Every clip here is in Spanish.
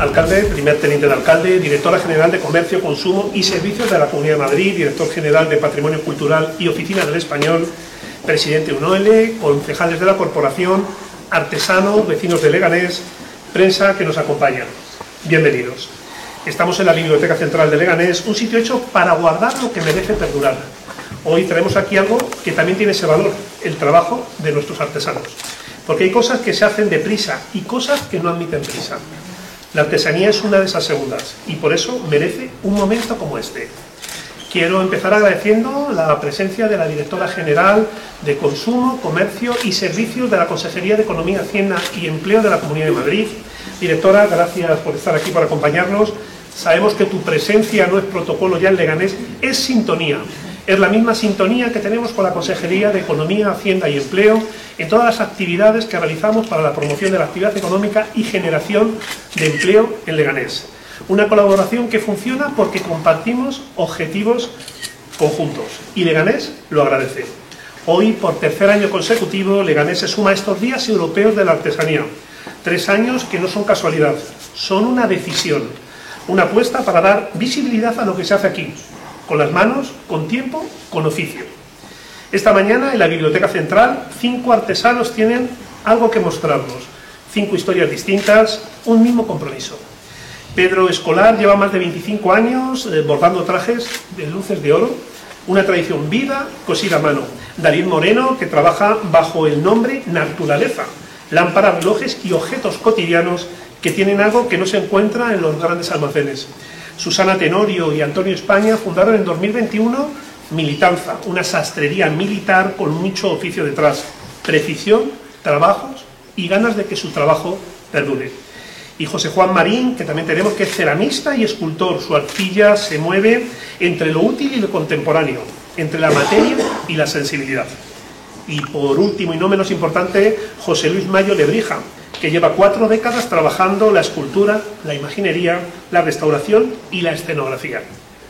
alcalde, primer teniente de alcalde, directora general de Comercio, Consumo y Servicios de la Comunidad de Madrid, director general de Patrimonio Cultural y Oficina del Español, presidente UNOL, concejales de la corporación, artesanos, vecinos de Leganés, prensa que nos acompaña. Bienvenidos. Estamos en la Biblioteca Central de Leganés, un sitio hecho para guardar lo que merece perdurar. Hoy traemos aquí algo que también tiene ese valor, el trabajo de nuestros artesanos. Porque hay cosas que se hacen deprisa y cosas que no admiten prisa. La artesanía es una de esas segundas y por eso merece un momento como este. Quiero empezar agradeciendo la presencia de la directora general de Consumo, Comercio y Servicios de la Consejería de Economía, Hacienda y Empleo de la Comunidad de Madrid. Directora, gracias por estar aquí, por acompañarnos. Sabemos que tu presencia no es protocolo ya en Leganés, es sintonía. Es la misma sintonía que tenemos con la Consejería de Economía, Hacienda y Empleo en todas las actividades que realizamos para la promoción de la actividad económica y generación de empleo en Leganés. Una colaboración que funciona porque compartimos objetivos conjuntos y Leganés lo agradece. Hoy, por tercer año consecutivo, Leganés se suma a estos días europeos de la artesanía. 3 años que no son casualidad, son una decisión, una apuesta para dar visibilidad a lo que se hace aquí, con las manos, con tiempo, con oficio. Esta mañana en la Biblioteca Central 5 artesanos tienen algo que mostrarnos, 5 historias distintas, un mismo compromiso. Pedro Escolar lleva más de 25 años bordando trajes de luces de oro, una tradición viva, cosida a mano. David Moreno, que trabaja bajo el nombre Naturaleza, lámparas, relojes y objetos cotidianos que tienen algo que no se encuentra en los grandes almacenes. Susana Tenorio y Antonio España fundaron en 2021 Militanza, una sastrería militar con mucho oficio detrás, precisión, trabajos y ganas de que su trabajo perdure. Y José Juan Marín, que también tenemos, que es ceramista y escultor. Su arcilla se mueve entre lo útil y lo contemporáneo, entre la materia y la sensibilidad. Y por último y no menos importante, José Luis Mayo Lebrija, que lleva 4 décadas trabajando la escultura, la imaginería, la restauración y la escenografía.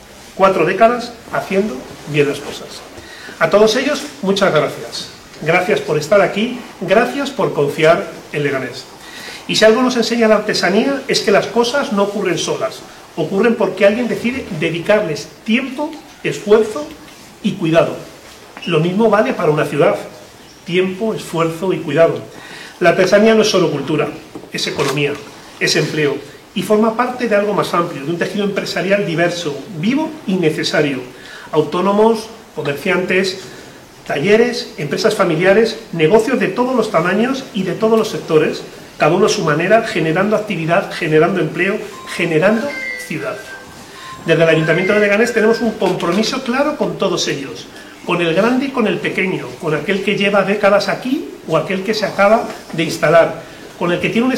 4 décadas haciendo bien las cosas. A todos ellos, muchas gracias. Gracias por estar aquí, gracias por confiar en Leganés. Y si algo nos enseña la artesanía es que las cosas no ocurren solas, ocurren porque alguien decide dedicarles tiempo, esfuerzo y cuidado. Lo mismo vale para una ciudad, tiempo, esfuerzo y cuidado. La artesanía no es solo cultura, es economía, es empleo y forma parte de algo más amplio, de un tejido empresarial diverso, vivo y necesario. Autónomos, comerciantes, talleres, empresas familiares, negocios de todos los tamaños y de todos los sectores, cada uno a su manera, generando actividad, generando empleo, generando ciudad. Desde el Ayuntamiento de Leganés tenemos un compromiso claro con todos ellos, con el grande y con el pequeño, con aquel que lleva décadas aquí o aquel que se acaba de instalar, con el que tiene un